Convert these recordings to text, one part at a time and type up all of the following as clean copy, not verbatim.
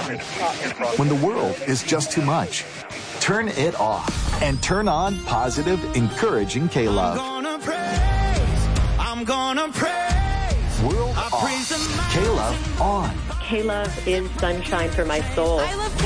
When the world is just too much, turn it off and turn on positive, encouraging K-Love. I'm gonna praise. World off. K-Love on. K-Love is sunshine for my soul. I love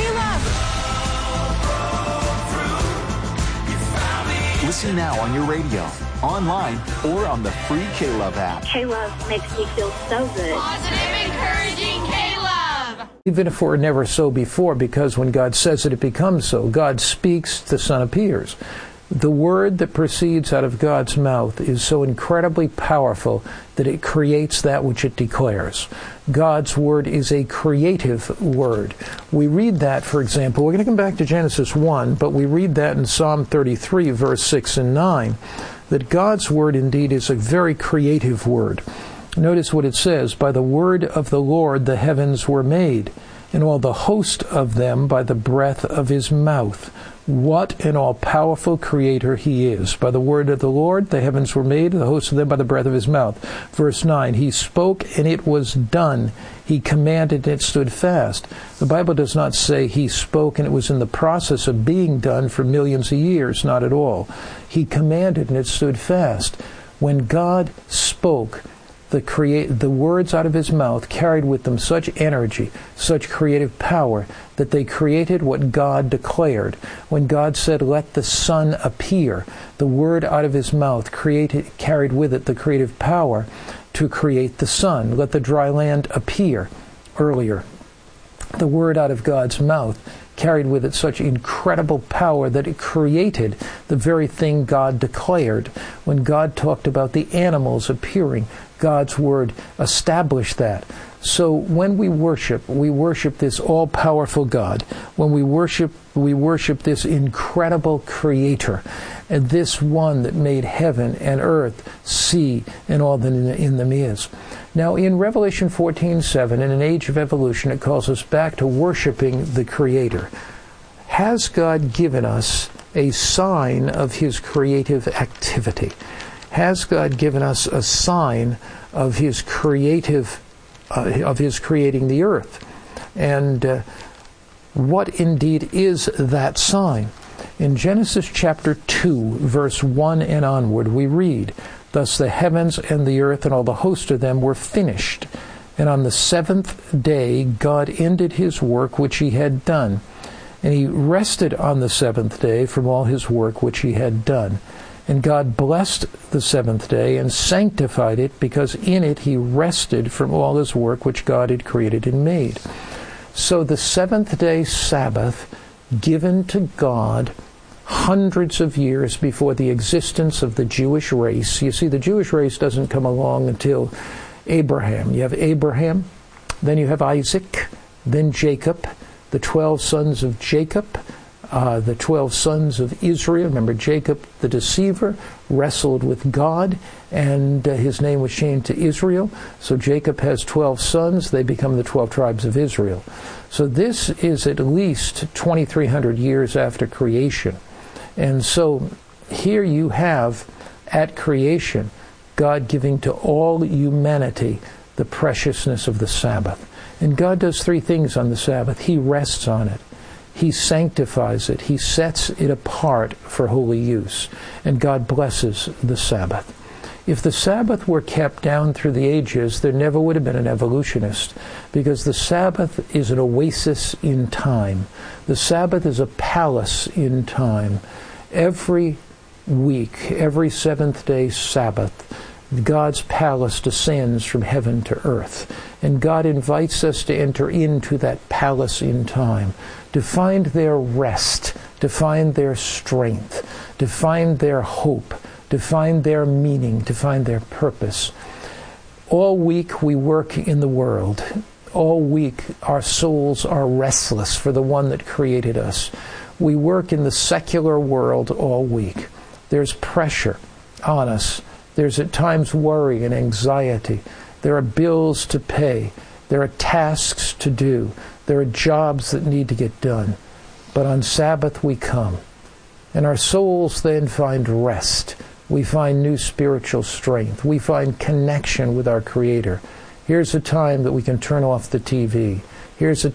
K-Love. Listen now on your radio, online, or on the free K-Love app. K-Love makes me feel so good. Positive, encouraging K-Love. Even if it were never so before, because when God says it, it becomes so. God speaks, the Son appears. The word that proceeds out of God's mouth is so incredibly powerful that it creates that which it declares. God's word is a creative word. We read that, for example, we're going to come back to Genesis 1, but we read that in Psalm 33, verse 6 and 9, that God's word indeed is a very creative word. Notice what it says, by the word of the Lord the heavens were made, and all the host of them by the breath of his mouth. What an all-powerful creator he is. By the word of the Lord the heavens were made, the host of them by the breath of his mouth. Verse 9, he spoke and it was done. He commanded and it stood fast. The Bible does not say he spoke and it was in the process of being done for millions of years. Not at all. He commanded and it stood fast. When God spoke, the words out of his mouth carried with them such energy, such creative power, that they created what God declared. When God said, let the sun appear, the word out of his mouth carried with it the creative power to create the sun. Let the dry land appear earlier. The word out of God's mouth carried with it such incredible power that it created the very thing God declared. When God talked about the animals appearing, God's word established that. So when we worship this all-powerful God. When we worship this incredible creator, and this one that made heaven and earth, sea, and all that in them is. Now in Revelation 14:7, in an age of evolution, it calls us back to worshiping the Creator. Has God given us a sign of his creative activity? Has God given us a sign of his creating the earth? And what indeed is that sign? In Genesis chapter 2, verse 1 and onward, we read, thus the heavens and the earth and all the host of them were finished. And on the seventh day God ended his work which he had done. And he rested on the seventh day from all his work which he had done. And God blessed the seventh day and sanctified it, because in it he rested from all his work which God had created and made. So the seventh day Sabbath, given to God hundreds of years before the existence of the Jewish race. You see, the Jewish race doesn't come along until Abraham. You have Abraham, then you have Isaac, then Jacob, the 12 sons of Jacob, the 12 sons of Israel. Remember, Jacob, the deceiver, wrestled with God, and his name was changed to Israel. So Jacob has 12 sons. They become the 12 tribes of Israel. So this is at least 2,300 years after creation. And so here you have, at creation, God giving to all humanity the preciousness of the Sabbath. And God does three things on the Sabbath. He rests on it. He sanctifies it. He sets it apart for holy use. And God blesses the Sabbath. If the Sabbath were kept down through the ages, there never would have been an evolutionist, because the Sabbath is an oasis in time. The Sabbath is a palace in time. Every week, every seventh day Sabbath, God's palace descends from heaven to earth. And God invites us to enter into that palace in time, to find their rest, to find their strength, to find their hope, to find their meaning, to find their purpose. All week we work in the world. All week our souls are restless for the one that created us. We work in the secular world all week. There's pressure on us. There's at times worry and anxiety. There are bills to pay. There are tasks to do. There are jobs that need to get done. But on Sabbath we come. And our souls then find rest. We find new spiritual strength. We find connection with our Creator. Here's a time that we can turn off the TV. Here's a